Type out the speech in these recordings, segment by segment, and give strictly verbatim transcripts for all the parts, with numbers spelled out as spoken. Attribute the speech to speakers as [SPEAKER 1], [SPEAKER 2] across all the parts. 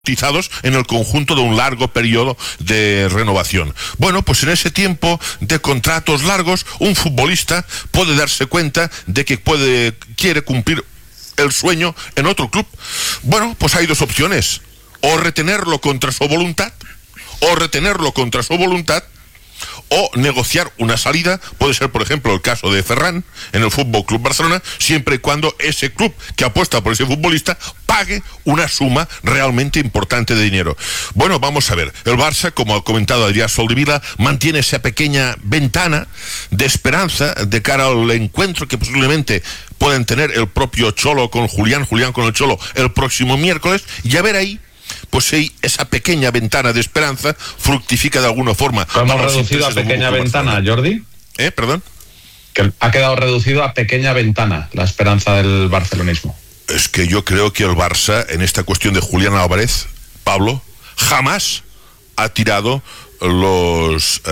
[SPEAKER 1] en el conjunto de un largo periodo de renovación. Bueno, pues en ese tiempo de contratos largos, un futbolista puede darse cuenta de que puede, quiere cumplir el sueño en otro club. Bueno, pues hay dos opciones: o retenerlo contra su voluntad, o retenerlo contra su voluntad, o negociar una salida. Puede ser, por ejemplo, el caso de Ferran en el Fútbol Club Barcelona, siempre y cuando ese club que apuesta por ese futbolista pague una suma realmente importante de dinero. Bueno, vamos a ver. El Barça, como ha comentado Adrián Soldevila, mantiene esa pequeña ventana de esperanza de cara al encuentro que posiblemente pueden tener el propio Cholo con Julián, Julián con el Cholo el próximo miércoles, y a ver ahí pues si esa pequeña ventana de esperanza fructifica de alguna forma.
[SPEAKER 2] ¿Cómo hemos reducido a pequeña ventana, Jordi?
[SPEAKER 1] ¿Eh? ¿Perdón?
[SPEAKER 2] Que ha quedado reducido a pequeña ventana la esperanza del barcelonismo.
[SPEAKER 1] Es que yo creo que el Barça, en esta cuestión de Julián Álvarez, Pablo, jamás ha tirado los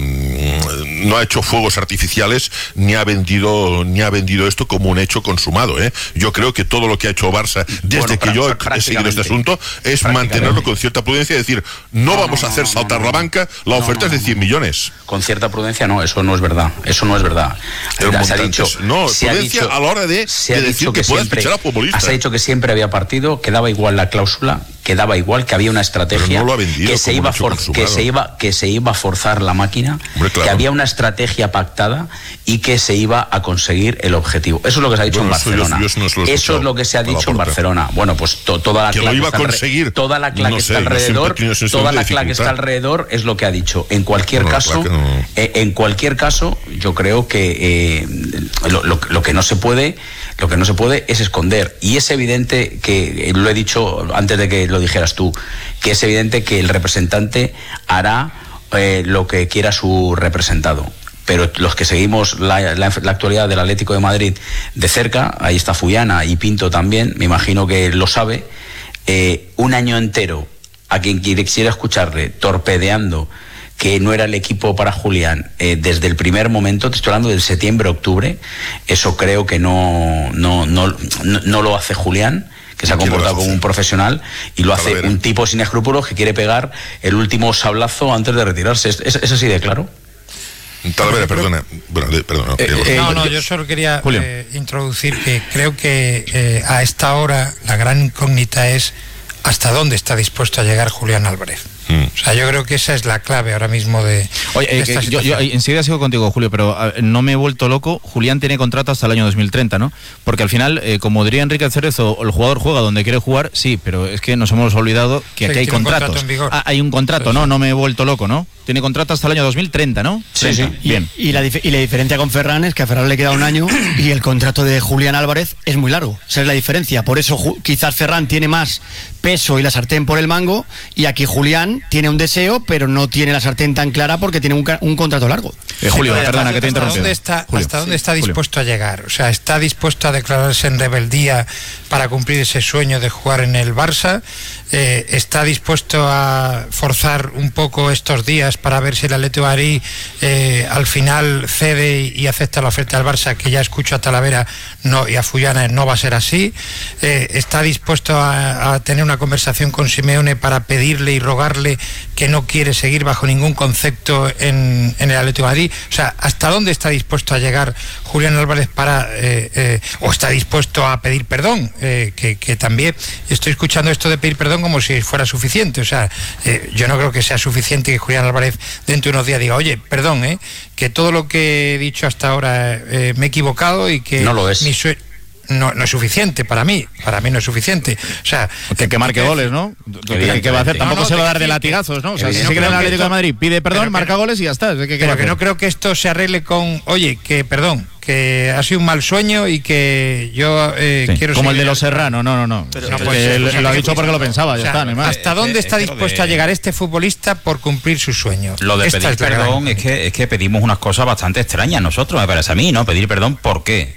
[SPEAKER 1] eh, no ha hecho fuegos artificiales ni ha vendido ni ha vendido esto como un hecho consumado, ¿eh? Yo creo que todo lo que ha hecho Barça desde bueno, que yo he seguido este asunto es mantenerlo con cierta prudencia, es decir, no, no vamos no, a hacer no, saltar no, no, la banca, la no, oferta no, no, es de cien millones.
[SPEAKER 3] Con cierta prudencia no, eso no es verdad, eso no es verdad.
[SPEAKER 1] Se ha dicho, no, se prudencia ha dicho, a la hora de, de decir que, que puedas fichar a futbolistas.
[SPEAKER 3] Se ha dicho que siempre había partido, que daba igual la cláusula, que daba igual, que había una estrategia,
[SPEAKER 1] no vendido,
[SPEAKER 3] que se iba for, que se iba que se iba a forzar la máquina, Hombre, claro. que había una estrategia pactada y que se iba a conseguir el objetivo. Eso es lo que se ha dicho bueno, en Barcelona. Yo, yo no se eso es lo que se ha dicho en Barcelona. Bueno, pues to, toda la claque
[SPEAKER 1] iba a conseguir.
[SPEAKER 3] Toda la claque no sé, está alrededor, no toda la claque está alrededor es lo que ha dicho. En cualquier no, caso, no. eh, en cualquier caso, yo creo que eh, lo, lo, lo que no se puede, lo que no se puede es esconder. Y es evidente que, lo he dicho antes de que lo dijeras tú, que es evidente que el representante hará eh, lo que quiera su representado. Pero los que seguimos la, la, la actualidad del Atlético de Madrid de cerca, ahí está Fullana y Pinto también, me imagino que lo sabe, eh, un año entero a quien quisiera escucharle torpedeando que no era el equipo para Julián eh, desde el primer momento, te estoy hablando del septiembre-octubre, eso creo que no, no, no, no, no lo hace Julián, que se ha comportado como un profesional, y lo hace un tipo sin escrúpulos que quiere pegar el último sablazo antes de retirarse. ¿Es, es así de claro?
[SPEAKER 1] Talavera, perdona. Bueno, de, perdona
[SPEAKER 4] eh, eh, no, no, yo solo quería eh, introducir que creo que eh, a esta hora la gran incógnita es hasta dónde está dispuesto a llegar Julián Álvarez. Mm. O sea, yo creo que esa es la clave ahora mismo de,
[SPEAKER 5] Oye,
[SPEAKER 4] de
[SPEAKER 5] eh,
[SPEAKER 4] esta
[SPEAKER 5] yo, yo enseguida sigo contigo, Julio, pero uh, no me he vuelto loco. Julián tiene contrato hasta el año dos mil treinta, ¿no? Porque al final, eh, como diría Enrique Cerezo, el jugador juega donde quiere jugar, sí, pero es que nos hemos olvidado que sí, aquí hay contratos.
[SPEAKER 4] Contrato
[SPEAKER 5] ah, hay un contrato, sí, ¿no? Sí. No me he vuelto loco, ¿no? Tiene contrato hasta el año dos mil treinta, ¿no?
[SPEAKER 3] Sí, sí.
[SPEAKER 5] Bien.
[SPEAKER 6] Y, y, la dif- y la diferencia con Ferran es que a Ferran le queda un año y el contrato de Julián Álvarez es muy largo. Esa es la diferencia. Por eso ju- quizás Ferran tiene más peso y la sartén por el mango, y aquí Julián tiene un deseo, pero no tiene la sartén tan clara porque tiene un, ca- un contrato largo.
[SPEAKER 5] Eh, Julio,
[SPEAKER 4] sí,
[SPEAKER 5] perdona que te he interrumpido.
[SPEAKER 4] ¿Dónde está,
[SPEAKER 5] Julio,
[SPEAKER 4] ¿Hasta dónde
[SPEAKER 5] sí,
[SPEAKER 4] está dispuesto
[SPEAKER 5] Julio.
[SPEAKER 4] a llegar? O sea, ¿está dispuesto a declararse en rebeldía para cumplir ese sueño de jugar en el Barça? Eh, ¿Está dispuesto a forzar un poco estos días para ver si el Atlético de Madrid eh, al final cede y, y acepta la oferta del Barça, que ya escucho a Talavera no, y a Fullana no va a ser así? Eh, ¿Está dispuesto a, a tener una conversación con Simeone para pedirle y rogarle que no quiere seguir bajo ningún concepto en, en el Atlético de Madrid? O sea, ¿hasta dónde está dispuesto a llegar Julián Álvarez para eh, eh, o está dispuesto a pedir perdón? Eh, que, que también estoy escuchando esto de pedir perdón como si fuera suficiente. O sea, eh, yo no creo que sea suficiente que Julián Álvarez dentro de unos días diga, oye, perdón, eh, que todo lo que he dicho hasta ahora eh, me he equivocado y que
[SPEAKER 3] no lo es.
[SPEAKER 4] Mi sue- No, no es suficiente para mí, para mí no es suficiente. O sea,
[SPEAKER 5] que, que marque goles, ¿no? ¿Qué, ¿Qué va a hacer? Tampoco no, no, se va a dar de latigazos, ¿no? O sea, si no se quiere el Atlético de Madrid, pide perdón, marca no, goles y ya está. ¿Qué, qué
[SPEAKER 4] pero que no creo que esto se arregle con, oye, que perdón, que ha sido un mal sueño y que yo eh,
[SPEAKER 5] sí,
[SPEAKER 4] quiero
[SPEAKER 5] como el de los Serrano, no, no, no. Pero, no puede ser, lo, lo ha dicho porque lo pensaba, ya o sea, está. Además.
[SPEAKER 4] ¿Hasta dónde está dispuesto a llegar este futbolista por cumplir su sueño?
[SPEAKER 7] Lo de Esta pedir es perdón es que, es que pedimos unas cosas bastante extrañas nosotros, me parece a mí, ¿no? Pedir perdón, ¿por qué?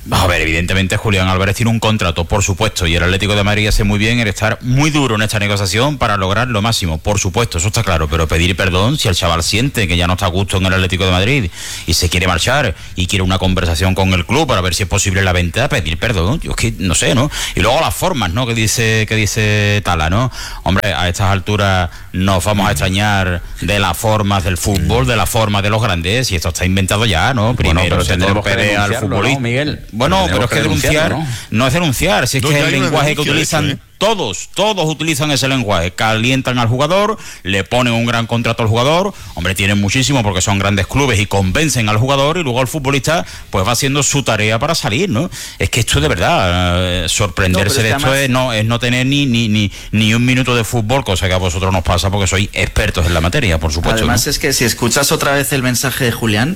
[SPEAKER 5] A ver, evidentemente Julián Álvarez tiene un contrato, por supuesto, y el Atlético de Madrid hace muy bien en estar muy duro en esta negociación para lograr lo máximo, por supuesto, eso está claro, pero pedir perdón si el chaval siente que ya no está a gusto en el Atlético de Madrid y se quiere marchar y quiere una conversación con el club para ver si es posible la venta, pedir perdón, yo es que no sé, ¿no? Y luego las formas, ¿no? Que dice, que dice Tala, ¿no? Hombre, a estas alturas nos vamos a extrañar de las formas del fútbol, de las formas de los grandes, y esto está inventado ya, ¿no? Primero
[SPEAKER 3] bueno,
[SPEAKER 5] se torpede al futbolista.
[SPEAKER 3] ¿No, Miguel?
[SPEAKER 5] Bueno, pero, pero es que denunciar ¿no? no es denunciar, si es no, que es el lenguaje que utilizan hecho, ¿eh? todos, todos utilizan ese lenguaje, calientan al jugador, le ponen un gran contrato al jugador, hombre, tienen muchísimo porque son grandes clubes y convencen al jugador y luego el futbolista pues va haciendo su tarea para salir, ¿no? Es que esto es de verdad, eh, sorprenderse no, de esto además... es, no, es no tener ni, ni, ni, ni un minuto de fútbol, cosa que a vosotros nos pasa porque sois expertos en la materia, por supuesto.
[SPEAKER 7] Además ¿no? es que si escuchas otra vez el mensaje de Julián,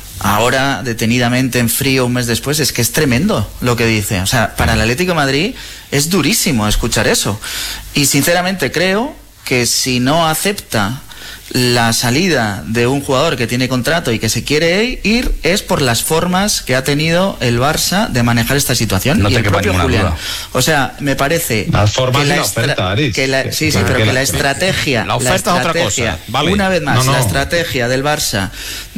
[SPEAKER 7] ahora detenidamente en frío un mes después, es que es tremendo lo que dice. O sea, para el Atlético de Madrid es durísimo escuchar eso. Y sinceramente creo que si no acepta la salida de un jugador que tiene contrato y que se quiere ir, es por las formas que ha tenido el Barça de manejar esta situación.
[SPEAKER 3] No
[SPEAKER 7] y
[SPEAKER 3] te
[SPEAKER 7] el propio Julián.
[SPEAKER 3] Duda.
[SPEAKER 7] O sea, me parece
[SPEAKER 2] las formas
[SPEAKER 7] que la,
[SPEAKER 2] la oferta, Aris.
[SPEAKER 7] que la, sí, sí, pero que la estrategia,
[SPEAKER 5] la oferta
[SPEAKER 7] la
[SPEAKER 5] es
[SPEAKER 7] estrategia,
[SPEAKER 5] otra cosa. Vale.
[SPEAKER 7] Una vez más,
[SPEAKER 2] no, no.
[SPEAKER 7] la estrategia del Barça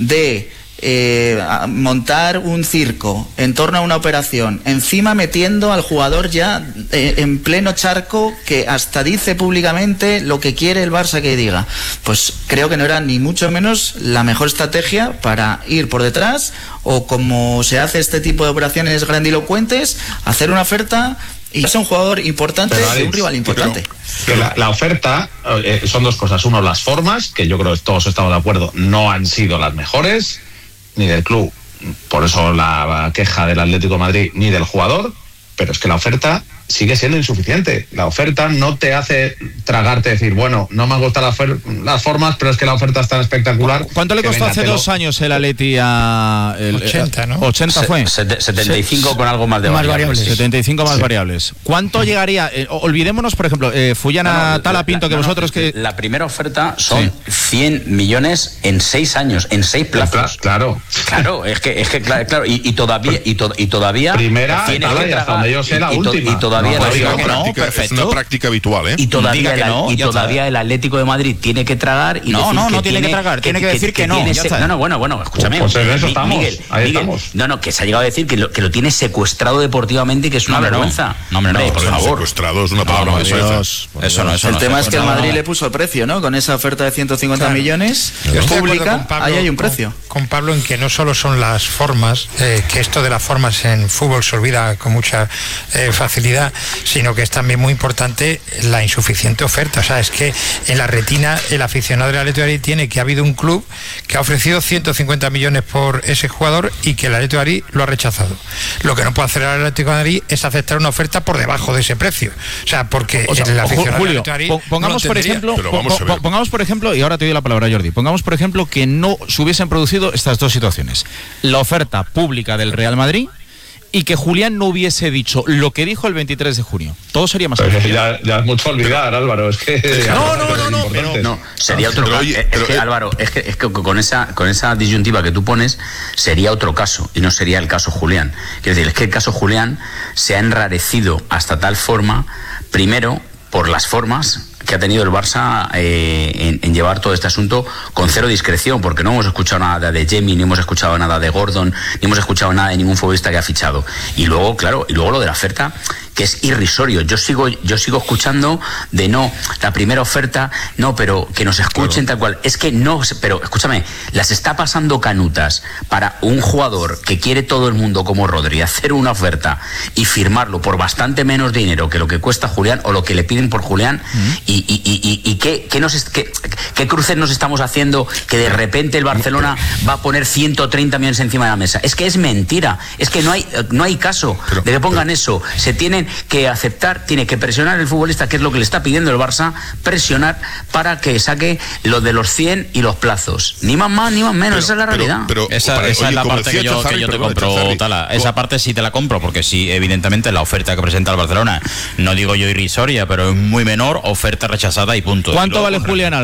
[SPEAKER 7] de Eh, montar un circo en torno a una operación, encima metiendo al jugador ya eh, en pleno charco, que hasta dice públicamente lo que quiere el Barça que diga, pues creo que no era ni mucho menos la mejor estrategia para ir por detrás, o como se hace este tipo de operaciones grandilocuentes, hacer una oferta y es un jugador importante de un rival importante.
[SPEAKER 2] Que la, la oferta eh, son dos cosas. Uno, las formas, que yo creo que todos estamos de acuerdo, no han sido las mejores, ni del club, por eso la queja del Atlético de Madrid, ni del jugador, pero es que la oferta sigue siendo insuficiente. La oferta no te hace tragarte, decir, bueno, no me han gustado las, las formas, pero es que la oferta es tan espectacular.
[SPEAKER 5] ¿Cuánto le costó hace dos años el Atleti a... El,
[SPEAKER 4] ochenta, ¿no?
[SPEAKER 5] ochenta fue.
[SPEAKER 3] Se, setenta y cinco con algo más de
[SPEAKER 6] más
[SPEAKER 3] variables.
[SPEAKER 6] variables.
[SPEAKER 5] setenta y cinco más
[SPEAKER 3] sí.
[SPEAKER 5] variables. ¿Cuánto llegaría? Eh, olvidémonos, por ejemplo, eh, Fullana no, no, Tala Pinto, la, que no, vosotros...
[SPEAKER 3] No,
[SPEAKER 5] que
[SPEAKER 3] la primera oferta son
[SPEAKER 5] sí.
[SPEAKER 3] cien millones en seis años, en seis plazos.
[SPEAKER 2] Claro.
[SPEAKER 3] Claro, es que, es que claro, claro y, y todavía... Y, to, y todavía
[SPEAKER 2] primera,
[SPEAKER 3] tiene
[SPEAKER 2] Tala,
[SPEAKER 3] que
[SPEAKER 2] y hasta donde yo sé, la
[SPEAKER 3] y,
[SPEAKER 2] última.
[SPEAKER 3] Y todavía...
[SPEAKER 1] No,
[SPEAKER 3] la,
[SPEAKER 1] no, no, práctica, es una práctica habitual, ¿eh?
[SPEAKER 3] Y todavía, el,
[SPEAKER 5] no,
[SPEAKER 3] y todavía el Atlético de Madrid tiene que tragar y
[SPEAKER 5] no,
[SPEAKER 3] decir
[SPEAKER 5] no,
[SPEAKER 3] que
[SPEAKER 5] no tiene que tragar, tiene que, que decir que, que no.
[SPEAKER 3] Ese, no, no, bueno, bueno, escúchame.
[SPEAKER 2] Pues en eso estamos,
[SPEAKER 3] Miguel,
[SPEAKER 2] ahí
[SPEAKER 3] Miguel,
[SPEAKER 2] estamos.
[SPEAKER 3] No, no, que se ha llegado a decir que lo, que lo tiene secuestrado deportivamente y que es una
[SPEAKER 5] no,
[SPEAKER 3] vergüenza.
[SPEAKER 5] No, hombre, no,
[SPEAKER 3] no, por favor.
[SPEAKER 1] Secuestrado es una palabra
[SPEAKER 5] no,
[SPEAKER 1] no,
[SPEAKER 5] eso, Dios, eso no, eso
[SPEAKER 7] el
[SPEAKER 5] no.
[SPEAKER 7] tema es que el Madrid
[SPEAKER 5] no.
[SPEAKER 7] le puso el precio, ¿no? Con esa oferta de ciento cincuenta claro. millones
[SPEAKER 4] Yo estoy
[SPEAKER 7] pública,
[SPEAKER 4] con Pablo,
[SPEAKER 7] ahí hay un precio.
[SPEAKER 4] Con, con Pablo en que no solo son las formas, eh, que esto de las formas en fútbol se olvida con mucha eh, facilidad, sino que es también muy importante la insuficiente oferta. O sea, es que en la retina el aficionado del Atlético de Madrid tiene que ha habido un club que ha ofrecido ciento cincuenta millones por ese jugador y que el Atlético de Madrid lo ha rechazado. Lo que no puede hacer el Atlético de Madrid es aceptar una oferta por debajo de ese precio. O sea, porque
[SPEAKER 5] o sea,
[SPEAKER 4] el aficionado
[SPEAKER 5] Julio,
[SPEAKER 4] del Atlético de Madrid
[SPEAKER 5] pongamos
[SPEAKER 4] no
[SPEAKER 5] por ejemplo,
[SPEAKER 1] vamos
[SPEAKER 5] po, pongamos por ejemplo, y ahora te doy la palabra, Jordi, pongamos por ejemplo que no se hubiesen producido estas dos situaciones. La oferta pública del Real Madrid y que Julián no hubiese dicho lo que dijo el veintitrés de junio. Todo sería más
[SPEAKER 2] fácil. Ya, ya es mucho olvidar, Álvaro. Es que
[SPEAKER 5] no, no, no, no, pero,
[SPEAKER 3] no, sería otro
[SPEAKER 1] pero,
[SPEAKER 3] caso.
[SPEAKER 1] oye,
[SPEAKER 3] es
[SPEAKER 1] pero,
[SPEAKER 3] que,
[SPEAKER 1] eh,
[SPEAKER 3] Álvaro, es que, es que con esa con esa disyuntiva que tú pones sería otro caso y no sería el caso Julián. Quiero decir, es que el caso Julián se ha enrarecido hasta tal forma, primero por las formas que ha tenido el Barça eh, en, en llevar todo este asunto con cero discreción, porque no hemos escuchado nada de Jamie, ni hemos escuchado nada de Gordon, ni hemos escuchado nada de ningún futbolista que ha fichado. Y luego, claro, y luego lo de la oferta, que es irrisorio. Yo sigo, yo sigo escuchando de no, la primera oferta, no, pero que nos escuchen claro. tal cual. Es que no, pero escúchame, las está pasando canutas para un jugador que quiere todo el mundo como Rodri, hacer una oferta y firmarlo por bastante menos dinero que lo que cuesta Julián o lo que le piden por Julián. Mm-hmm. Y, y, y, y, y qué, qué, nos, qué, qué cruces nos estamos haciendo que de repente el Barcelona va a poner ciento treinta millones encima de la mesa. Es que es mentira, es que no hay, no hay caso pero, de que pongan pero, eso. Se tienen que aceptar, tiene que presionar el futbolista, que es lo que le está pidiendo el Barça, presionar para que saque lo de los cien y los plazos. Ni más más, ni más menos, pero, esa es la realidad.
[SPEAKER 5] Pero, pero, esa para, esa oye, es la parte que yo, Chazarri, que yo te compro, Chazarri, Tala. Esa parte sí te la compro, porque sí, evidentemente la oferta que presenta el Barcelona, no digo yo irrisoria, pero es muy menor, oferta rechazada y punto. ¿Cuánto vale Julián Álvarez?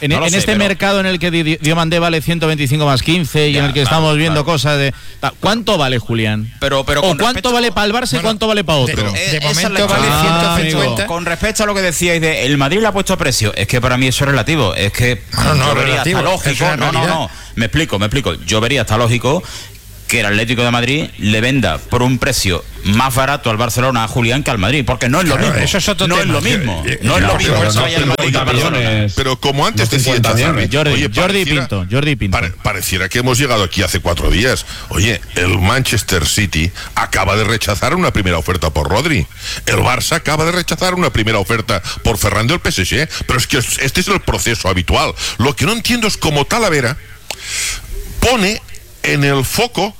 [SPEAKER 5] en,
[SPEAKER 8] no
[SPEAKER 5] en
[SPEAKER 8] sé,
[SPEAKER 5] este
[SPEAKER 8] pero...
[SPEAKER 5] mercado en el que Diomandé vale ciento veinticinco más quince y ya, en el que claro, estamos viendo claro. cosas de... ¿Cuánto vale Julián?
[SPEAKER 8] Pero, pero
[SPEAKER 5] ¿O cuánto
[SPEAKER 8] respecto...
[SPEAKER 5] vale para el Barça y bueno, cuánto vale para otro?
[SPEAKER 4] De, de momento vale ciento cincuenta.
[SPEAKER 8] Ah, con respecto a lo que decíais de el Madrid le ha puesto precio, es que para mí eso es relativo. Es que
[SPEAKER 4] no, no,
[SPEAKER 8] yo vería
[SPEAKER 4] relativo,
[SPEAKER 8] hasta lógico. No, no, no. Me explico, me explico. Yo vería hasta lógico que el Atlético de Madrid le venda por un precio más barato al Barcelona a Julián que al Madrid, porque no es lo
[SPEAKER 4] claro,
[SPEAKER 8] mismo.
[SPEAKER 4] Eso es otro
[SPEAKER 8] no
[SPEAKER 4] tema.
[SPEAKER 8] es lo mismo.
[SPEAKER 2] Yo, yo,
[SPEAKER 8] no, no es lo mismo.
[SPEAKER 2] Pero,
[SPEAKER 8] eso
[SPEAKER 2] no,
[SPEAKER 8] el Madrid
[SPEAKER 2] millones,
[SPEAKER 1] pero como antes
[SPEAKER 2] no
[SPEAKER 1] decía
[SPEAKER 5] Jordi,
[SPEAKER 1] oye,
[SPEAKER 5] Jordi Pinto, Jordi Pinto.
[SPEAKER 1] Pare, pareciera que hemos llegado aquí hace cuatro días. Oye, el Manchester City acaba de rechazar una primera oferta por Rodri. El Barça acaba de rechazar una primera oferta por Ferran del P S G. Pero es que este es el proceso habitual. Lo que no entiendo es cómo Talavera pone en el foco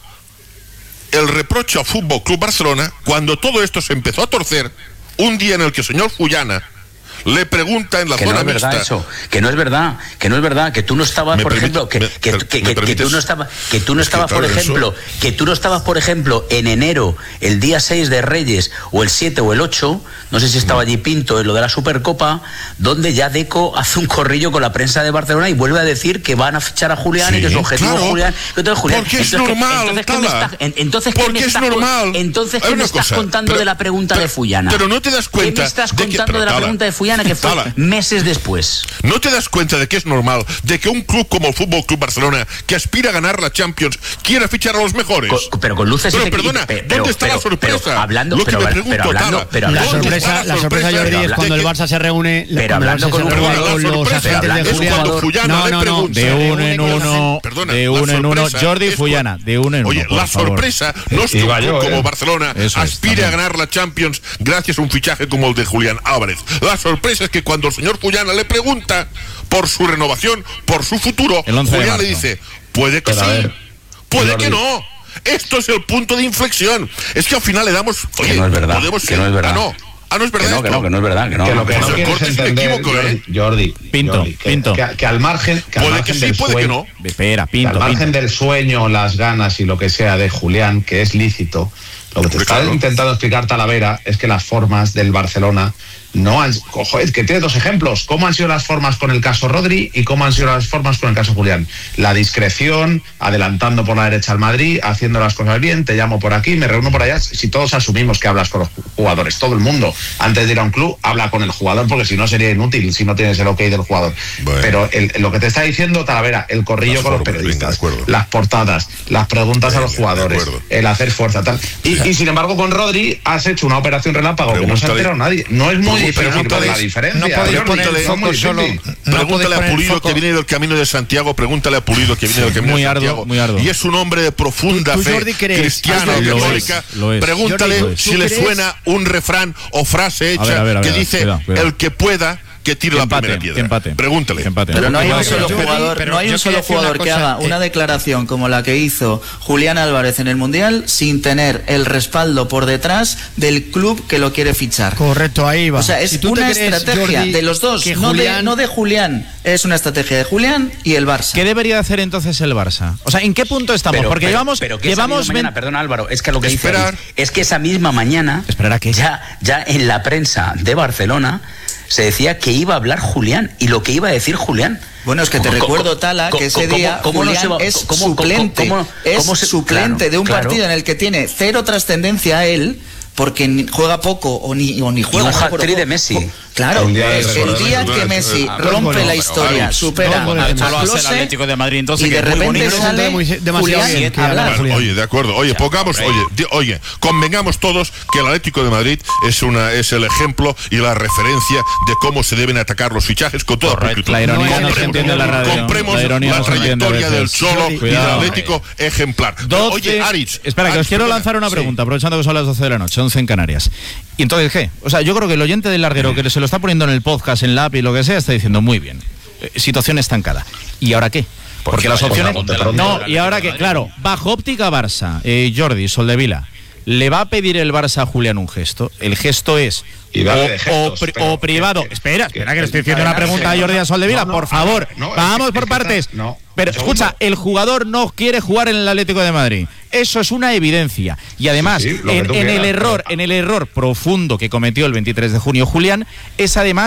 [SPEAKER 1] el reproche al Fútbol Club Barcelona cuando todo esto se empezó a torcer un día en el que el señor Fullana le pregunta en la
[SPEAKER 3] que
[SPEAKER 1] zona
[SPEAKER 3] no es
[SPEAKER 1] mixta.
[SPEAKER 3] Verdad eso, que no es verdad, que no es verdad, que tú no estabas, por
[SPEAKER 1] permite,
[SPEAKER 3] ejemplo, que,
[SPEAKER 1] me,
[SPEAKER 3] que, que,
[SPEAKER 1] me
[SPEAKER 3] que, que tú no estabas, que tú no
[SPEAKER 1] es
[SPEAKER 3] estabas,
[SPEAKER 1] que,
[SPEAKER 3] por
[SPEAKER 1] claro,
[SPEAKER 3] ejemplo,
[SPEAKER 1] eso...
[SPEAKER 3] que tú no estabas, por ejemplo, en enero, el día seis de Reyes, o el siete o el ocho, no sé si estaba allí Pinto en lo de la Supercopa, donde ya Deco hace un corrillo con la prensa de Barcelona y vuelve a decir que van a fichar a Julián sí, y que su objetivo
[SPEAKER 1] claro,
[SPEAKER 3] es Julián. Entonces, Julián,
[SPEAKER 1] porque es
[SPEAKER 3] entonces,
[SPEAKER 1] normal,
[SPEAKER 3] entonces, ¿qué me está, entonces, ¿qué me
[SPEAKER 1] es
[SPEAKER 3] está,
[SPEAKER 1] normal.
[SPEAKER 3] Entonces, ¿qué me estás
[SPEAKER 1] cosa,
[SPEAKER 3] contando
[SPEAKER 1] pero,
[SPEAKER 3] de la pregunta
[SPEAKER 1] pero,
[SPEAKER 3] de Fullana?
[SPEAKER 1] Pero no te das cuenta.
[SPEAKER 3] ¿Qué me estás
[SPEAKER 1] de
[SPEAKER 3] contando
[SPEAKER 1] que, pero,
[SPEAKER 3] de la
[SPEAKER 1] tala,
[SPEAKER 3] pregunta de Fullana que fue
[SPEAKER 1] tala.
[SPEAKER 3] meses después?
[SPEAKER 1] ¿No te das cuenta de que es normal de que un club como el Fútbol Club Barcelona, que aspira a ganar la Champions, quiera fichar a los mejores?
[SPEAKER 3] Con, pero con luces
[SPEAKER 1] pero
[SPEAKER 3] y
[SPEAKER 1] perdona,
[SPEAKER 3] pero,
[SPEAKER 1] ¿dónde está
[SPEAKER 3] pero,
[SPEAKER 1] la sorpresa?
[SPEAKER 3] Pero hablando,
[SPEAKER 1] Lo que
[SPEAKER 3] pero,
[SPEAKER 1] me pregunto,
[SPEAKER 3] pero hablando,
[SPEAKER 1] Tala,
[SPEAKER 3] pero hablando,
[SPEAKER 6] la sorpresa, la sorpresa Jordi, es cuando el Barça se reúne,
[SPEAKER 3] pero hablando con,
[SPEAKER 6] con,
[SPEAKER 3] con
[SPEAKER 6] los agentes de
[SPEAKER 1] Julián.
[SPEAKER 6] No, no, no,
[SPEAKER 5] de uno en uno,
[SPEAKER 1] perdona,
[SPEAKER 5] de uno en uno, Jordi Fullana, de uno en uno.
[SPEAKER 1] Oye, la sorpresa no es que un club como Barcelona aspire a ganar la Champions gracias a un fichaje como el de Julián Álvarez. La sorpresa es que cuando el señor Fullana le pregunta por su renovación, por su futuro, Julián le dice, puede que sí, puede que no. Esto es el punto de inflexión. Es que al final le damos... Oye,
[SPEAKER 3] que no es verdad,
[SPEAKER 1] podemos
[SPEAKER 3] que no es verdad.
[SPEAKER 1] Ah, no. Ah, no es verdad.
[SPEAKER 3] Que no, que no, que no es verdad. Que no,
[SPEAKER 2] que lo que
[SPEAKER 3] que
[SPEAKER 2] no,
[SPEAKER 3] no
[SPEAKER 2] quieres entender, equivoco, ¿eh? Jordi,
[SPEAKER 5] Pinto,
[SPEAKER 2] Jordi, que,
[SPEAKER 5] Pinto.
[SPEAKER 2] Que, que al margen, que
[SPEAKER 1] puede
[SPEAKER 2] al margen
[SPEAKER 1] que sí,
[SPEAKER 2] del
[SPEAKER 1] puede
[SPEAKER 2] sueño,
[SPEAKER 1] que no.
[SPEAKER 5] Espera, Pinto.
[SPEAKER 2] Que al margen
[SPEAKER 5] Pinto.
[SPEAKER 2] del sueño, las ganas y lo que sea de Julián, que es lícito, lo que te está claro. intentando explicar Talavera es que las formas del Barcelona no han... Ojo, es que tiene dos ejemplos. ¿Cómo han sido las formas con el caso Rodri y cómo han sido las formas con el caso Julián? La discreción, adelantando por la derecha al Madrid, haciendo las cosas bien, te llamo por aquí, me reúno por allá. Si todos asumimos que hablas con los jugadores, todo el mundo, antes de ir a un club, habla con el jugador, porque si no sería inútil, si no tienes el ok del jugador. Bueno. Pero el, lo que te está diciendo Talavera, el corrillo las con formas, los periodistas, venga, las portadas, las preguntas venga, a los jugadores, el hacer fuerza, tal. Y, y sin embargo con Rodri has hecho una operación relámpago que no se ha enterado nadie. No es muy
[SPEAKER 1] pero no podéis,
[SPEAKER 2] la diferencia.
[SPEAKER 1] No podéis poner el foco solo. Pregúntale a Pulido que viene del Camino de Santiago, pregúntale a Pulido que viene del Camino
[SPEAKER 5] muy
[SPEAKER 1] de
[SPEAKER 5] arduo,
[SPEAKER 1] Santiago.
[SPEAKER 5] Muy arduo.
[SPEAKER 1] Y es un hombre de profunda
[SPEAKER 6] ¿Tú,
[SPEAKER 1] fe cristiana y católica. Pregúntale Jordi, si le suena un refrán o frase hecha a ver, a ver, a ver, que dice cuidado, cuidado. el que pueda que tire que la primera piedra.
[SPEAKER 5] Empate,
[SPEAKER 1] Pregúntale.
[SPEAKER 5] Empate.
[SPEAKER 7] Pero no hay un solo jugador, no hay un solo jugador que haga una declaración como la que hizo Julián Álvarez en el Mundial sin tener el respaldo por detrás del club que lo quiere fichar.
[SPEAKER 6] Correcto, ahí va.
[SPEAKER 7] O sea, es si una crees, estrategia Jordi, de los dos, no, Julián... de, no de Julián. Es una estrategia de Julián y el Barça.
[SPEAKER 5] ¿Qué debería hacer entonces el Barça? O sea, ¿en qué punto estamos?
[SPEAKER 3] Pero,
[SPEAKER 5] Porque
[SPEAKER 3] pero,
[SPEAKER 5] llevamos...
[SPEAKER 3] Pero que
[SPEAKER 5] llevamos
[SPEAKER 3] mañana, perdón Álvaro, es que lo que
[SPEAKER 1] Esperar.
[SPEAKER 3] dice es que esa misma mañana...
[SPEAKER 5] ¿Esperar que
[SPEAKER 3] ya, ya en la prensa de Barcelona se decía que iba a hablar Julián y lo que iba a decir Julián.
[SPEAKER 7] Bueno, es que te recuerdo, Tala, que ese día
[SPEAKER 3] ¿cómo, cómo
[SPEAKER 7] Julián
[SPEAKER 3] no va,
[SPEAKER 7] es
[SPEAKER 3] cómo,
[SPEAKER 7] suplente,
[SPEAKER 3] cómo, cómo,
[SPEAKER 7] es
[SPEAKER 3] cómo se,
[SPEAKER 7] suplente
[SPEAKER 3] claro,
[SPEAKER 7] de un
[SPEAKER 3] claro.
[SPEAKER 7] partido en el que tiene cero trascendencia a él, porque juega poco o ni, o ni juega.
[SPEAKER 3] Y un hat-trick de Messi.
[SPEAKER 7] Claro, el día, es el día que Messi ah, rompe bueno, la historia, supera
[SPEAKER 8] no,
[SPEAKER 7] a
[SPEAKER 8] Klose el Atlético de Madrid, entonces
[SPEAKER 7] y de repente sale
[SPEAKER 6] muy, demasiado
[SPEAKER 7] Julián,
[SPEAKER 6] bien,
[SPEAKER 7] hablar.
[SPEAKER 1] Bueno, oye, de acuerdo. Oye, pongamos, oye, di, oye, convengamos todos que el Atlético de Madrid es una es el ejemplo y la referencia de cómo se deben atacar los fichajes con toda pulcritud.
[SPEAKER 5] La ironía no se entiende en la radio.
[SPEAKER 1] Compremos la, la trayectoria del Cholo y del Atlético ejemplar.
[SPEAKER 5] doce,
[SPEAKER 1] oye, Aritz.
[SPEAKER 5] Espera, que os quiero lanzar una pregunta, aprovechando que son las doce de la noche, once en Canarias. ¿Y entonces qué? O sea, yo creo que el oyente del larguero que se lo está poniendo en el podcast, en la app y lo que sea, está diciendo muy bien. Eh, situación estancada. ¿Y ahora qué? Porque las opciones... No, y ahora que, claro, bajo óptica Barça, eh, Jordi, Soldevila, ¿le va a pedir el Barça a Julián un gesto? El gesto es...
[SPEAKER 2] Y
[SPEAKER 5] o,
[SPEAKER 2] gestos,
[SPEAKER 5] o, pri, o privado. Que, espera, espera, que le estoy haciendo una pregunta a Jordi a Soldevila, no, no, por favor. No, no, vamos es que, por es partes. Está, no, Pero escucha, el jugador no quiere jugar en el Atlético de Madrid. Eso es una evidencia. Y además, sí, sí, en, en el error, en el error profundo que cometió el veintitrés de junio Julián, es además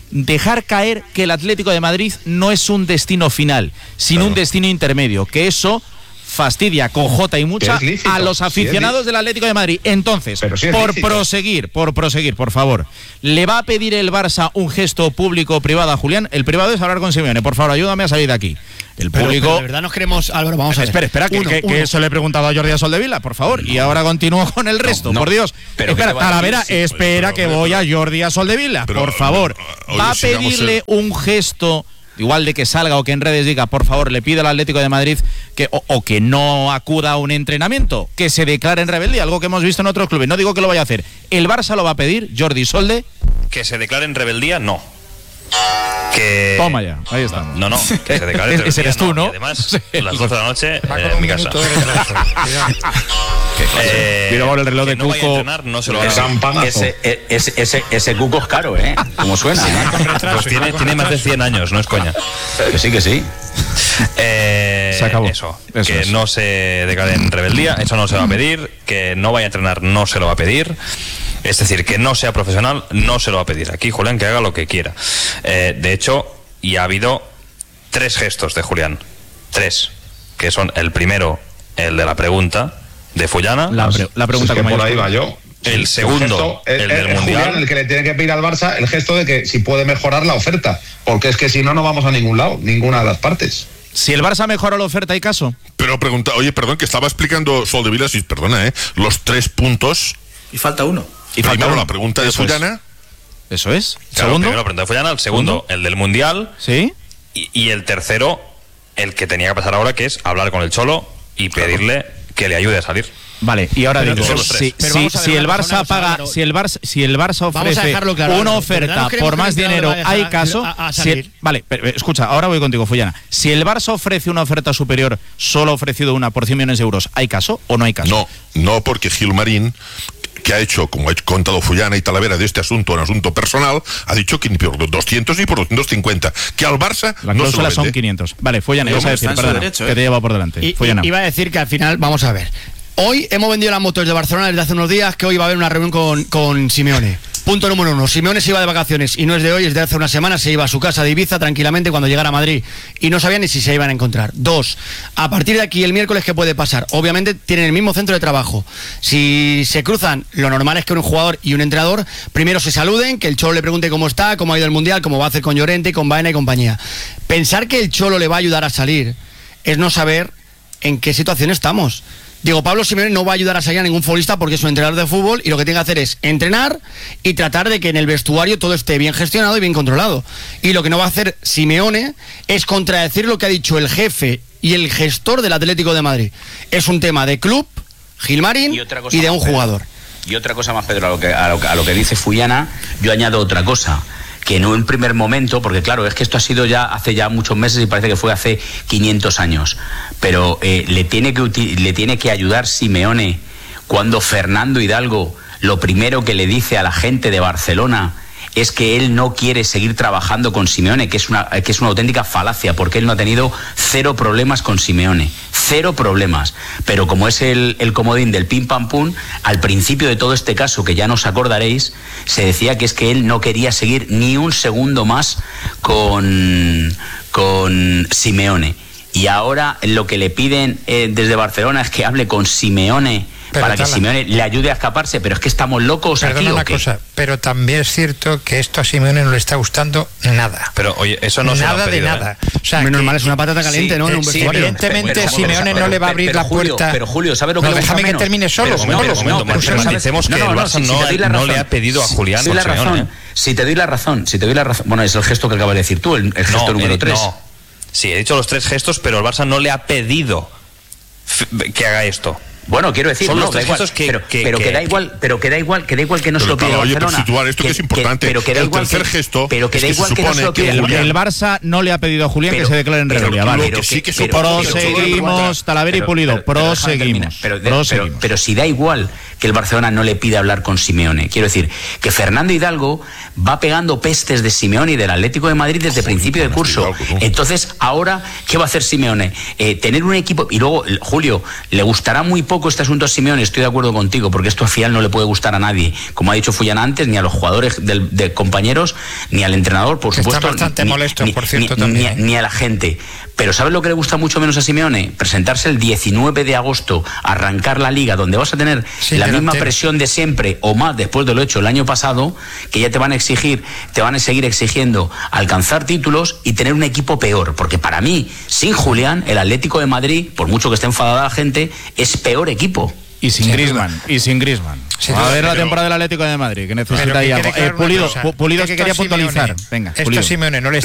[SPEAKER 5] dejar caer que el Atlético de Madrid no es un destino final, sino claro. un destino intermedio, que eso fastidia con J y mucha a los aficionados sí del Atlético de Madrid. Entonces, sí por lícito. proseguir, por proseguir, por favor, ¿le va a pedir el Barça un gesto público o privado a Julián? El privado es hablar con Simeone. Por favor, ayúdame a salir de aquí. El
[SPEAKER 6] pero,
[SPEAKER 5] público...
[SPEAKER 6] Pero de verdad nos queremos... Álvaro, vamos a ver.
[SPEAKER 5] Espera, espera, que, uno, que, uno. que eso le he preguntado a Jordi Soldevila, por favor, no. y ahora continúo con el resto, no, no. por Dios. Pero espera, Talavera, sí, espera pero, pero, que voy a Jordi Soldevila, por favor. Oye, ¿va a pedirle el... un gesto... igual de que salga o que en redes diga, por favor, le pide al Atlético de Madrid que o, o que no acuda a un entrenamiento, que se declare en rebeldía, algo que hemos visto en otros clubes? No digo que lo vaya a hacer. ¿El Barça lo va a pedir, Jordi Solde?
[SPEAKER 9] Que se declare en rebeldía, no. Que...
[SPEAKER 5] Toma ya, ahí está.
[SPEAKER 9] No, no, que se declare en rebeldía.
[SPEAKER 5] Ese eres tú, ¿no?
[SPEAKER 9] Y además, sí. a las doce de la noche, eh, en mi casa.
[SPEAKER 5] Eh, Mira ahora el reloj de
[SPEAKER 9] no
[SPEAKER 5] Cuco.
[SPEAKER 9] Entrenar, no se lo va
[SPEAKER 3] a ese, ese, ese, ese Cuco es caro, ¿eh? Como suena. Sí,
[SPEAKER 9] ¿eh? Pues tiene, tiene más de cien años, no es coña.
[SPEAKER 3] Que sí, que sí.
[SPEAKER 9] Eh,
[SPEAKER 5] se acabó.
[SPEAKER 9] Eso,
[SPEAKER 5] eso
[SPEAKER 9] que
[SPEAKER 5] es.
[SPEAKER 9] no se declare en rebeldía, eso no se va a pedir. Que no vaya a entrenar, no se lo va a pedir. Es decir, que no sea profesional, no se lo va a pedir. Aquí Julián que haga lo que quiera. Eh, de hecho, y ha habido tres gestos de Julián. Tres. Que son el primero, el de la pregunta de Fullana.
[SPEAKER 5] La, pre la pregunta
[SPEAKER 2] es que
[SPEAKER 5] que
[SPEAKER 2] por ahí va yo.
[SPEAKER 9] El segundo, el, el, el del el Mundial.
[SPEAKER 2] Julián, el que le tiene que pedir al Barça el gesto de que si puede mejorar la oferta. Porque es que si no, no vamos a ningún lado, ninguna de las partes.
[SPEAKER 5] Si el Barça mejora la oferta, ¿hay caso?
[SPEAKER 1] Pero pregunta, oye, perdón, que estaba explicando Soldevila, sí, perdona, ¿eh? Los tres puntos.
[SPEAKER 7] Y falta uno.
[SPEAKER 1] Y primero la pregunta de Fullana.
[SPEAKER 5] Eso es.
[SPEAKER 9] Claro,
[SPEAKER 5] ¿Segundo?
[SPEAKER 9] Primero la pregunta de Fullana, el segundo, ¿Segundo? el del Mundial.
[SPEAKER 5] Sí.
[SPEAKER 9] Y, y el tercero, el que tenía que pasar ahora, que es hablar con el Cholo y pedirle claro. que le ayude a salir.
[SPEAKER 5] Vale, y ahora
[SPEAKER 9] pero
[SPEAKER 5] digo, si, si, si el Barça paga, si el Barça, si el Barça ofrece claro, una oferta por más dinero, ¿hay caso? A, a si el, vale, pero, escucha, ahora voy contigo, Fullana. Si el Barça ofrece una oferta superior, solo ha ofrecido una por cien millones de euros, ¿hay caso o no hay caso?
[SPEAKER 1] No, no, porque Gilmarín, que ha hecho, como ha contado Fullana y Talavera, de este asunto un asunto personal, ha dicho que ni por doscientos ni por doscientos cincuenta, que al Barça
[SPEAKER 5] la
[SPEAKER 1] no
[SPEAKER 5] cláusula
[SPEAKER 1] se
[SPEAKER 5] son quinientos. Vale, Fullana, ibas a decir, perdona, derecho, ¿eh? que te lleva por delante.
[SPEAKER 6] Y, y, iba a decir que al final, vamos a ver, hoy hemos vendido las motos de Barcelona desde hace unos días, que hoy va a haber una reunión con, con Simeone. Punto número uno, Simeone se iba de vacaciones y no es de hoy, es de hace una semana, se iba a su casa de Ibiza tranquilamente cuando llegara a Madrid y no sabía ni si se iban a encontrar. Dos, a partir de aquí el miércoles, ¿qué puede pasar? Obviamente tienen el mismo centro de trabajo. Si se cruzan, lo normal es que un jugador y un entrenador primero se saluden, que el Cholo le pregunte cómo está, cómo ha ido el Mundial, cómo va a hacer con Llorente, con Baena y compañía. Pensar que el Cholo le va a ayudar a salir es no saber en qué situación estamos. Digo, Pablo Simeone no va a ayudar a salir a ningún futbolista porque es un entrenador de fútbol y lo que tiene que hacer es entrenar y tratar de que en el vestuario todo esté bien gestionado y bien controlado. Y lo que no va a hacer Simeone es contradecir lo que ha dicho el jefe y el gestor del Atlético de Madrid. Es un tema de club, Gilmarín, y, y de un jugador.
[SPEAKER 3] Y otra cosa más, Pedro, a lo que, a lo, a lo que dice Fullana, yo añado otra cosa. Que no en primer momento, porque claro, es que esto ha sido ya hace ya muchos meses y parece que fue hace quinientos años, pero eh, le, tiene que le tiene que ayudar Simeone cuando Fernando Hidalgo lo primero que le dice a la gente de Barcelona es que él no quiere seguir trabajando con Simeone, que es una, que es una auténtica falacia, porque él no ha tenido cero problemas con Simeone, cero problemas. Pero como es el, el comodín del pim pam pum, al principio de todo este caso, que ya no os acordaréis, se decía que es que él no quería seguir ni un segundo más con, con Simeone. Y ahora lo que le piden eh, desde Barcelona es que hable con Simeone, pero para que Simeone le ayude a escaparse, pero es que estamos locos.
[SPEAKER 4] Perdona
[SPEAKER 3] aquí,
[SPEAKER 4] una cosa, pero también es cierto que esto a Simeone no le está gustando nada.
[SPEAKER 9] Pero oye, eso no
[SPEAKER 4] nada
[SPEAKER 9] se lo han pedido,
[SPEAKER 4] de nada.
[SPEAKER 9] ¿eh?
[SPEAKER 4] O sea,
[SPEAKER 6] que,
[SPEAKER 4] normal
[SPEAKER 6] es una patata caliente,
[SPEAKER 4] sí,
[SPEAKER 6] ¿no? En un
[SPEAKER 4] sí,
[SPEAKER 6] vestuario.
[SPEAKER 4] evidentemente
[SPEAKER 3] pero,
[SPEAKER 4] Simeone
[SPEAKER 3] pero,
[SPEAKER 4] no le va a abrir
[SPEAKER 3] pero,
[SPEAKER 4] la
[SPEAKER 3] Julio,
[SPEAKER 4] puerta.
[SPEAKER 3] Pero Julio, ¿sabe lo que
[SPEAKER 4] no,
[SPEAKER 3] le
[SPEAKER 4] déjame que
[SPEAKER 3] menos?
[SPEAKER 4] termine solo.
[SPEAKER 9] Pero, momento,
[SPEAKER 4] no,
[SPEAKER 9] momento,
[SPEAKER 4] no,
[SPEAKER 9] Pensemos que
[SPEAKER 3] no, no,
[SPEAKER 9] el
[SPEAKER 3] no,
[SPEAKER 9] Barça
[SPEAKER 3] si,
[SPEAKER 9] no,
[SPEAKER 3] si
[SPEAKER 9] no
[SPEAKER 3] razón,
[SPEAKER 9] le ha pedido a Julián
[SPEAKER 3] si,
[SPEAKER 9] con
[SPEAKER 3] la
[SPEAKER 9] Simeone,
[SPEAKER 3] razón,
[SPEAKER 9] ¿eh?
[SPEAKER 3] Si te doy la razón, si te doy la razón, bueno, es el gesto que acabas de decir tú, el, el gesto
[SPEAKER 9] no,
[SPEAKER 3] número tres.
[SPEAKER 9] No, sí, he dicho los tres gestos, pero el Barça no le ha pedido que haga esto.
[SPEAKER 3] Bueno, quiero decir,
[SPEAKER 9] son
[SPEAKER 3] no,
[SPEAKER 9] los tres
[SPEAKER 3] igual,
[SPEAKER 9] gestos que,
[SPEAKER 3] pero,
[SPEAKER 9] que,
[SPEAKER 3] pero
[SPEAKER 9] que,
[SPEAKER 3] que da igual, pero que da igual, que da igual que no se lo pida
[SPEAKER 1] claro,
[SPEAKER 3] Barcelona.
[SPEAKER 1] Oye, pero situar esto que, que es importante.
[SPEAKER 3] Pero que da
[SPEAKER 1] el
[SPEAKER 3] igual
[SPEAKER 1] tercer
[SPEAKER 3] que,
[SPEAKER 1] gesto,
[SPEAKER 3] pero que da
[SPEAKER 1] es que
[SPEAKER 3] igual que no se lo pida
[SPEAKER 5] el,
[SPEAKER 3] Julián.
[SPEAKER 5] el Barça no le ha pedido a Julián pero, que se declare en rebeldía, vale.
[SPEAKER 1] Pero, sí que
[SPEAKER 5] pero, proseguimos, Talavera y Pulido, proseguimos.
[SPEAKER 3] Pero, pero, pero, pero si da igual que el Barcelona no le pide hablar con Simeone. Quiero decir que Fernando Hidalgo va pegando pestes de Simeone y del Atlético de Madrid desde Joder, principio de curso. Hidalgo, ¿no? Entonces, ahora, ¿qué va a hacer Simeone? Eh, tener un equipo... Y luego, Julio, le gustará muy poco este asunto a Simeone, estoy de acuerdo contigo, porque esto al final no le puede gustar a nadie, como ha dicho Fullana antes, ni a los jugadores del, de compañeros, ni al entrenador, por supuesto.
[SPEAKER 4] Está bastante
[SPEAKER 3] ni,
[SPEAKER 4] molesto,
[SPEAKER 3] ni,
[SPEAKER 4] por cierto,
[SPEAKER 3] ni,
[SPEAKER 4] también.
[SPEAKER 3] Ni, ni a la gente. Pero ¿sabes lo que le gusta mucho menos a Simeone? Presentarse el diecinueve de agosto, arrancar la Liga, donde vas a tener sí, la misma presión de siempre, o más, después de lo hecho el año pasado, que ya te van a exigir, te van a seguir exigiendo alcanzar títulos y tener un equipo peor. Porque para mí, sin Julián, el Atlético de Madrid, por mucho que esté enfadada la gente, es peor equipo.
[SPEAKER 5] Y sin Griezmann, y sin Griezmann. Sí, a ver pero, la temporada del Atlético de Madrid, que necesita ya. Eh, Pulido, Pulido que quería puntualizar. Venga,
[SPEAKER 4] esto
[SPEAKER 5] Pulido.
[SPEAKER 4] Simeone no le